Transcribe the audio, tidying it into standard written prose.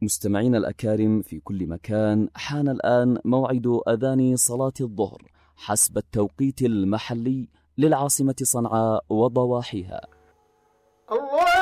مستمعين الأكارم في كل مكان، حان الآن موعد أذان صلاة الظهر حسب التوقيت المحلي للعاصمة صنعاء وضواحيها. الله